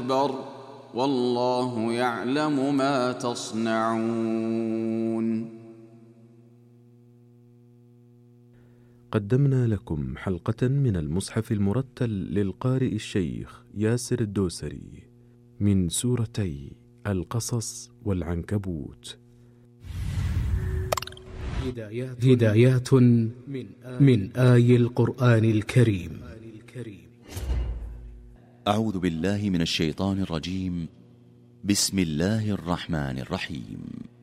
أكبر والله يعلم ما تصنعون. قدمنا لكم حلقة من المصحف المرتل للقارئ الشيخ ياسر الدوسري من سورتي القصص والعنكبوت. هدايات من آي القرآن الكريم. أعوذ بالله من الشيطان الرجيم. بسم الله الرحمن الرحيم.